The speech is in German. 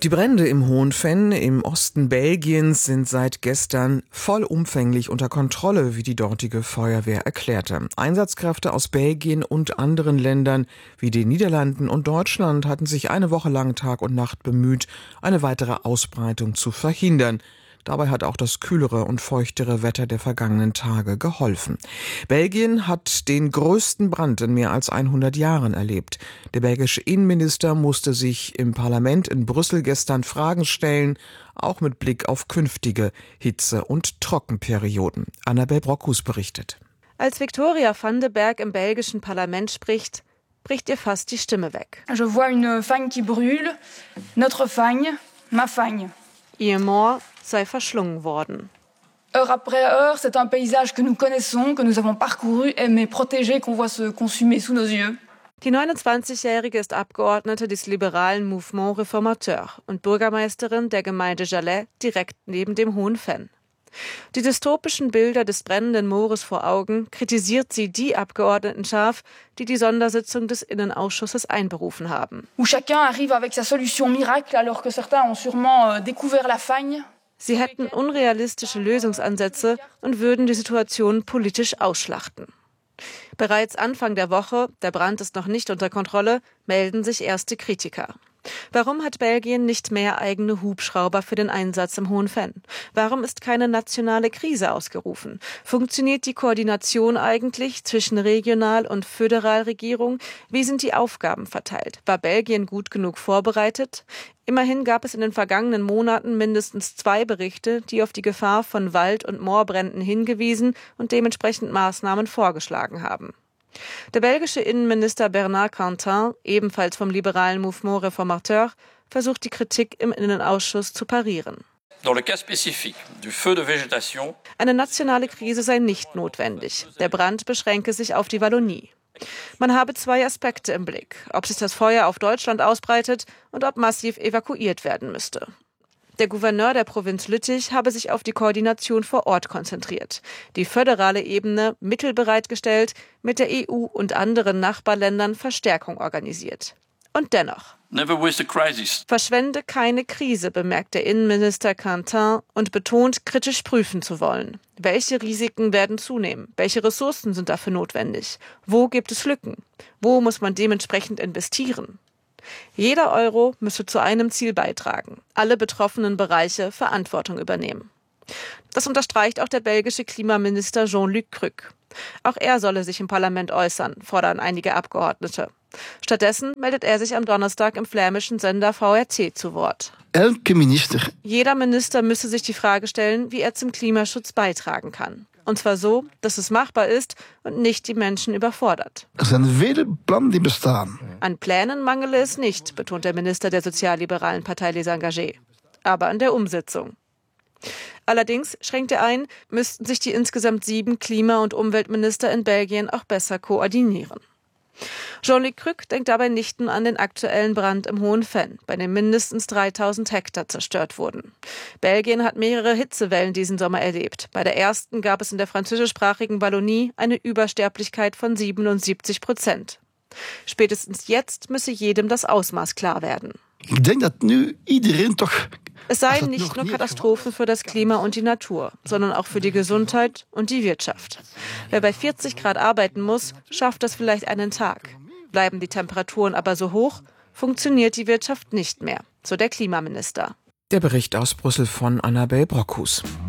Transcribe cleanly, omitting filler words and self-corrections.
Die Brände im Hohen Venn im Osten Belgiens sind seit gestern vollumfänglich unter Kontrolle, wie die dortige Feuerwehr erklärte. Einsatzkräfte aus Belgien und anderen Ländern wie den Niederlanden und Deutschland hatten sich eine Woche lang Tag und Nacht bemüht, eine weitere Ausbreitung zu verhindern. Dabei hat auch das kühlere und feuchtere Wetter der vergangenen Tage geholfen. Belgien hat den größten Brand in mehr als 100 Jahren erlebt. Der belgische Innenminister musste sich im Parlament in Brüssel gestern Fragen stellen, auch mit Blick auf künftige Hitze- und Trockenperioden. Annabel Brockhus berichtet. Als Victoria van de Berg im belgischen Parlament spricht, bricht ihr fast die Stimme weg. Je vois une fagne qui brûle, notre fagne, ma fagne. Ihr Moor sei verschlungen worden. Heure après heure, c'est un paysage que nous connaissons, que nous avons parcouru, mais protégé, qu'on voit se consumer sous nos yeux. Die 29-Jährige ist Abgeordnete des liberalen Mouvement Réformateur und Bürgermeisterin der Gemeinde Jalais direkt neben dem Hohen Venn. Die dystopischen Bilder des brennenden Moores vor Augen kritisiert sie die Abgeordneten scharf, die die Sondersitzung des Innenausschusses einberufen haben. Où chacun arrive avec sa solution miracle, alors que certains ont sûrement découvert la fagne. Sie hätten unrealistische Lösungsansätze und würden die Situation politisch ausschlachten. Bereits Anfang der Woche, der Brand ist noch nicht unter Kontrolle, melden sich erste Kritiker. Warum hat Belgien nicht mehr eigene Hubschrauber für den Einsatz im Hohen Venn? Warum ist keine nationale Krise ausgerufen? Funktioniert die Koordination eigentlich zwischen Regional- und Föderalregierung? Wie sind die Aufgaben verteilt? War Belgien gut genug vorbereitet? Immerhin gab es in den vergangenen Monaten mindestens 2 Berichte, die auf die Gefahr von Wald- und Moorbränden hingewiesen und dementsprechend Maßnahmen vorgeschlagen haben. Der belgische Innenminister Bernard Quentin, ebenfalls vom liberalen Mouvement Réformateur, versucht die Kritik im Innenausschuss zu parieren. Eine nationale Krise sei nicht notwendig. Der Brand beschränke sich auf die Wallonie. Man habe 2 Aspekte im Blick, ob sich das Feuer auf Deutschland ausbreitet und ob massiv evakuiert werden müsste. Der Gouverneur der Provinz Lüttich habe sich auf die Koordination vor Ort konzentriert, die föderale Ebene Mittel bereitgestellt, mit der EU und anderen Nachbarländern Verstärkung organisiert. Und dennoch: Verschwende keine Krise, bemerkt der Innenminister Quentin und betont, kritisch prüfen zu wollen. Welche Risiken werden zunehmen? Welche Ressourcen sind dafür notwendig? Wo gibt es Lücken? Wo muss man dementsprechend investieren? Jeder Euro müsse zu einem Ziel beitragen, alle betroffenen Bereiche Verantwortung übernehmen. Das unterstreicht auch der belgische Klimaminister Jean-Luc Cruc. Auch er solle sich im Parlament äußern, fordern einige Abgeordnete. Stattdessen meldet er sich am Donnerstag im flämischen Sender VRT zu Wort. Jeder Minister müsse sich die Frage stellen, wie er zum Klimaschutz beitragen kann. Und zwar so, dass es machbar ist und nicht die Menschen überfordert. An Plänen mangele es nicht, betont der Minister der sozialliberalen Partei Les Engagés. Aber an der Umsetzung. Allerdings, schränkt er ein, müssten sich die insgesamt 7 Klima- und Umweltminister in Belgien auch besser koordinieren. Jean-Luc Cruc denkt dabei nicht nur an den aktuellen Brand im Hohen Venn, bei dem mindestens 3000 Hektar zerstört wurden. Belgien hat mehrere Hitzewellen diesen Sommer erlebt. Bei der ersten gab es in der französischsprachigen Wallonie eine Übersterblichkeit von 77%. Spätestens jetzt müsse jedem das Ausmaß klar werden. Es seien nicht nur Katastrophen für das Klima und die Natur, sondern auch für die Gesundheit und die Wirtschaft. Wer bei 40 Grad arbeiten muss, schafft das vielleicht einen Tag. Bleiben die Temperaturen aber so hoch, funktioniert die Wirtschaft nicht mehr, so der Klimaminister. Der Bericht aus Brüssel von Annabel Brockhus.